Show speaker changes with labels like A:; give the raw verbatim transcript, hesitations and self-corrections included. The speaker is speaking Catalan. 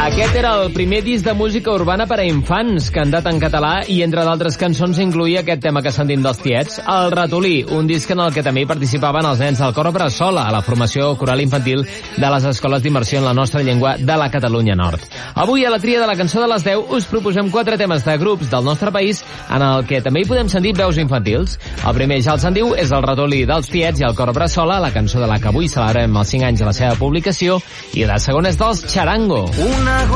A: Aquest era el primer disc de música urbana per a infants, cantat en català, i entre d'altres cançons incluïa aquest tema que sentim dels Tiets, El ratolí, un disc en el que també hi participaven els nens del cor Bressola, a la formació coral infantil de les escoles d'immersió en la nostra llengua de la Catalunya Nord. Avui, a la tria de la cançó de les deu, us proposem quatre temes de grups del nostre país en el que també hi podem sentir veus infantils. El primer, ja els en diu, és El ratolí dels Tiets i el cor Bressola, la cançó de la que avui celebrem els cinc anys de la seva publicació, i la segona és dels Charango.
B: Una